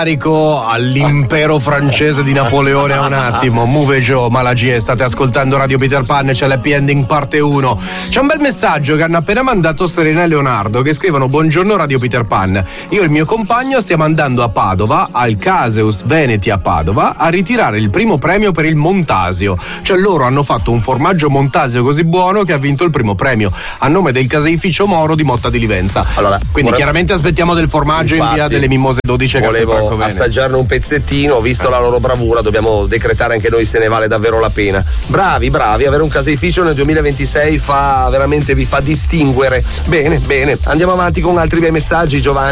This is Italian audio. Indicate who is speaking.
Speaker 1: all'impero francese di Napoleone a un attimo. Move Joe, Malagie, state ascoltando Radio Peter Pan, c'è l'happy ending parte 1. C'è un bel messaggio che hanno appena mandato Serena e Leonardo che scrivono: buongiorno Radio Peter Pan, io e il mio compagno stiamo andando a Padova, al Caseus Veneti a Padova, a ritirare il primo premio per il Montasio. Cioè loro hanno fatto un formaggio Montasio così buono che ha vinto il primo premio a nome del caseificio Moro di Motta di Livenza. Allora, quindi chiaramente aspettiamo del formaggio in via delle Mimose 12 a Castelfranco Veneto.
Speaker 2: Assaggiarne un pezzettino, ho visto la loro bravura, dobbiamo decretare anche noi se ne vale davvero la pena. Bravi, avere un caseificio nel 2026 vi fa distinguere. Bene, andiamo avanti con altri bei messaggi, Giovanni.